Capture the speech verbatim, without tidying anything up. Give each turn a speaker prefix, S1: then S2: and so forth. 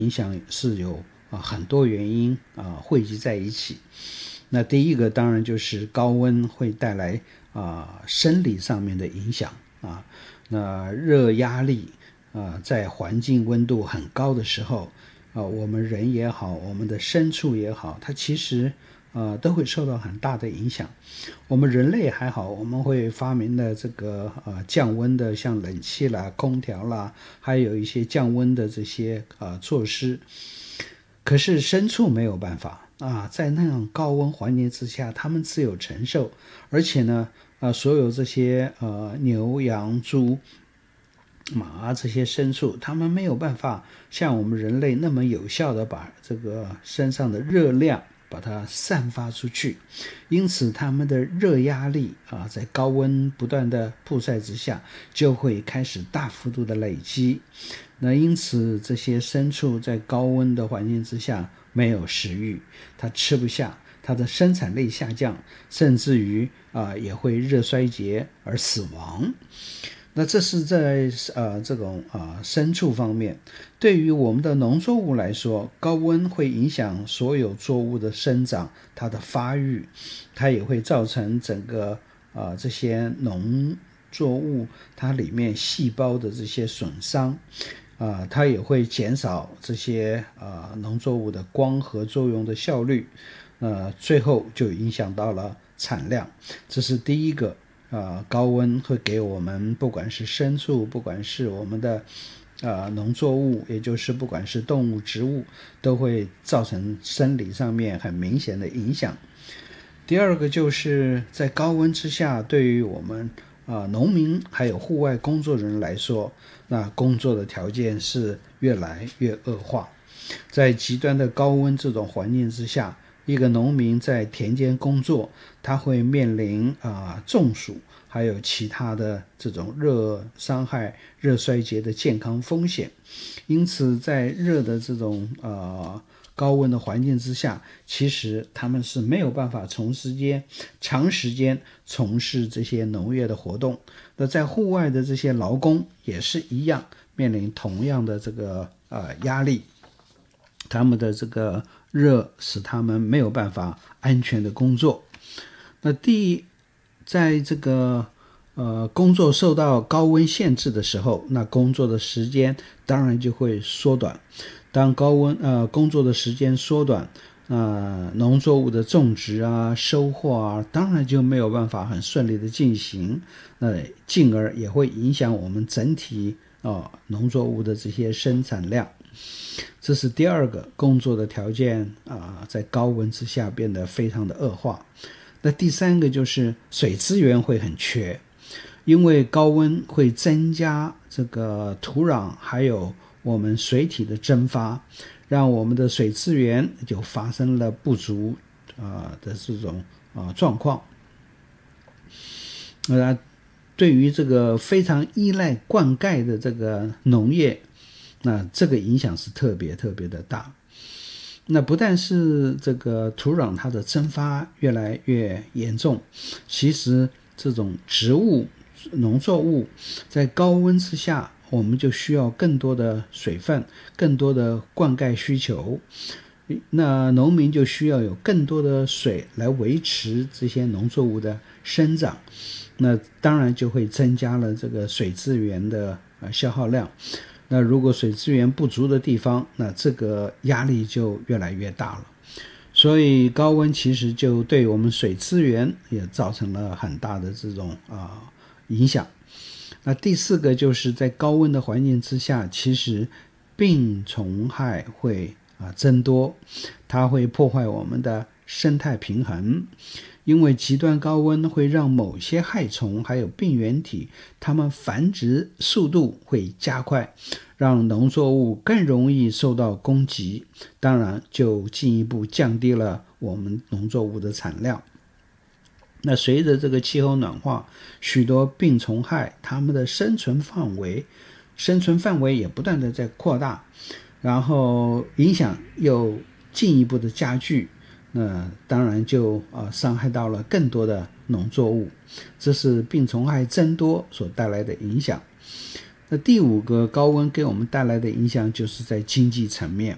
S1: 影响是有啊很多原因啊汇集在一起。那第一个当然就是高温会带来啊生理上面的影响啊，那热压力啊在环境温度很高的时候啊，我们人也好，我们的牲畜也好，它其实呃都会受到很大的影响。我们人类还好，我们会发明了这个呃降温的，像冷气啦、空调啦，还有一些降温的这些呃措施。可是牲畜没有办法啊，在那样高温环境之下，他们只有承受，而且呢，呃，所有这些呃牛、羊、猪、马这些牲畜，他们没有办法像我们人类那么有效的把这个身上的热量把它散发出去，因此他们的热压力啊，在高温不断的曝晒之下，就会开始大幅度的累积。那因此这些牲畜在高温的环境之下没有食欲，它吃不下，它的生产力下降，甚至于啊也会热衰竭而死亡。那这是在呃这种啊、呃、牲畜方面。对于我们的农作物来说，高温会影响所有作物的生长，它的发育，它也会造成整个啊、呃、这些农作物它里面细胞的这些损伤。啊、呃，它也会减少这些啊、呃、农作物的光合作用的效率，呃，最后就影响到了产量。这是第一个。呃，高温会给我们不管是牲畜，不管是我们的呃农作物，也就是不管是动物、植物，都会造成生理上面很明显的影响。第二个就是在高温之下，对于我们啊、呃、农民还有户外工作人来说，那工作的条件是越来越恶化。在极端的高温这种环境之下，一个农民在田间工作，他会面临啊、呃、中暑，还有其他的这种热伤害、热衰竭的健康风险。因此，在热的这种呃高温的环境之下，其实他们是没有办法从时间长时间从事这些农业的活动。那在户外的这些劳工也是一样，面临同样的这个呃压力。他们的这个热使他们没有办法安全的工作。那第一，在这个呃工作受到高温限制的时候，那工作的时间当然就会缩短。当高温呃工作的时间缩短，呃农作物的种植啊、收获啊，当然就没有办法很顺利的进行。那进而也会影响我们整体啊、呃、农作物的这些生产量。这是第二个，工作的条件啊、呃，在高温之下变得非常的恶化。那第三个就是水资源会很缺，因为高温会增加这个土壤还有我们水体的蒸发，让我们的水资源就发生了不足啊、呃、的这种啊、呃、状况。那对于这个非常依赖灌溉的这个农业，那这个影响是特别特别的大。那不但是这个土壤它的蒸发越来越严重，其实这种植物农作物在高温之下，我们就需要更多的水分，更多的灌溉需求。那农民就需要有更多的水来维持这些农作物的生长，那当然就会增加了这个水资源的消耗量。那如果水资源不足的地方，那这个压力就越来越大了。所以高温其实就对我们水资源也造成了很大的这种啊、呃、影响。那第四个就是在高温的环境之下，其实病虫害会啊、呃、增多，它会破坏我们的生态平衡。因为极端高温会让某些害虫还有病原体它们繁殖速度会加快，让农作物更容易受到攻击，当然就进一步降低了我们农作物的产量。那随着这个气候暖化，许多病虫害它们的生存范围生存范围也不断的在扩大，然后影响又进一步的加剧，那当然就啊、呃、伤害到了更多的农作物，这是病虫害增多所带来的影响。那第五个高温给我们带来的影响就是在经济层面。